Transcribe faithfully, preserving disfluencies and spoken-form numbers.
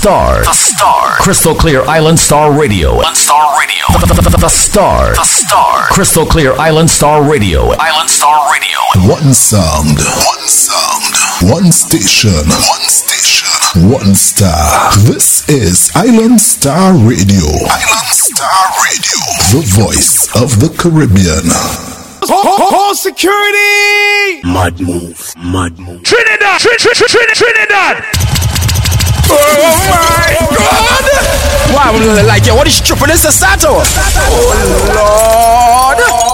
Star. The Star. Crystal Clear Island Star Radio. Island Star Radio. The, the, the, the Star. The Star. Crystal Clear Island Star Radio. Island Star Radio. One sound. One sound. One station. One station. One star. This is Island Star Radio. Island Star Radio. The voice of the Caribbean. Call security! Mad move, mad move. Trinidad! Trin, Trin, Trin, Trin, Trinidad! Oh my God! Wow, like, yo, what is tripping? This is Sato. Oh Lord!